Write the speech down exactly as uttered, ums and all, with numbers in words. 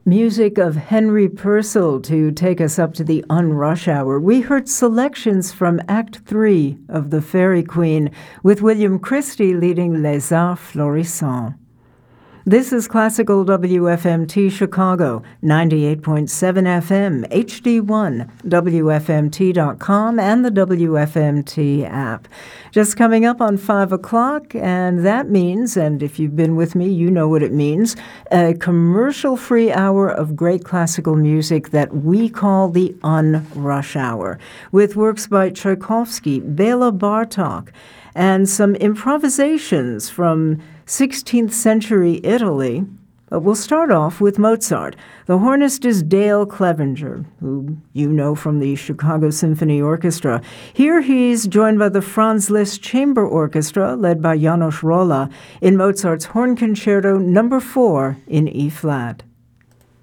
Music of Henry Purcell to take us up to the unrush hour. We heard selections from Act Three of The Fairy Queen, with William Christie leading Les Arts Florissants. This is Classical W F M T Chicago, ninety-eight point seven F M, H D one, W F M T dot com, and the W F M T app. Just coming up on five o'clock, and that means, and if you've been with me, you know what it means, a commercial-free hour of great classical music that we call the Unrush Hour, with works by Tchaikovsky, Bela Bartok, and some improvisations from sixteenth century Italy. But we'll start off with Mozart. The hornist is Dale Clevenger, who you know from the Chicago Symphony Orchestra. Here he's joined by the Franz Liszt Chamber Orchestra, led by János Rolla, in Mozart's Horn Concerto number four in E-flat.